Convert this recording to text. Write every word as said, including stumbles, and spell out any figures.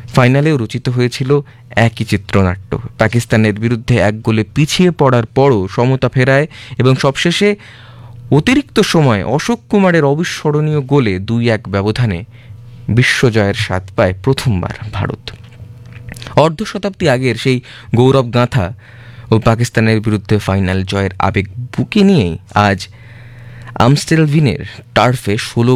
ফাইনালেও রচিত হয়েছিল একই চিত্রনাট্য। পাকিস্তানের বিরুদ্ধে এক গোলে পিছিয়ে পড়ার পরও সমতা ফেরায় এবং সবশেষে অতিরিক্ত সময় অশোক কুমারের অবিস্মরণীয় গোলে দুই এক ব্যবধানে বিশ্বজয়ের স্বাদ পায় প্রথমবার ভারত। অর্ধ শতাব্দী আগের সেই গৌরব গাঁথা ও পাকিস্তানের বিরুদ্ধে ফাইনাল জয়ের আবেগ বুকে নিয়েই আজ আমস্টেলভিনের টার্ফে ষোলো